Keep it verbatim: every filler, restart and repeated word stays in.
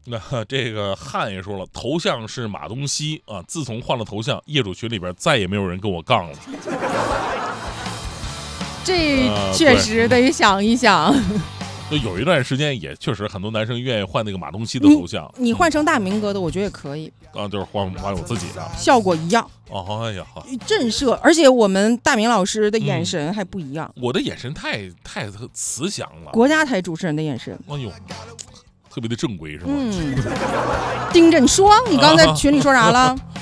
那这个汉也说了，头像是马东锡啊，自从换了头像，业主群里边再也没有人跟我杠了。 这确实得想一想。 就有一段时间也确实很多男生愿意换那个马东锡的头像， 你, 你换成大明哥的，我觉得也可以啊，就是换换我自己的， 效果一样。 哦，哎呀， 震慑，而且我们大明老师的眼神还不一样， 嗯、我的眼神太太慈祥了， 国家台主持人的眼神， 哎呦，特别的正规是吗？ 嗯，丁振说，你刚才群里说啥了？